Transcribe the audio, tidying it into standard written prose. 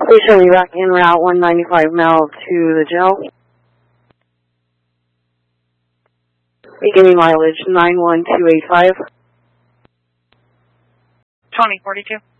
Please show me back en route 195 mile to the jail. Give me mileage 91285. 2042.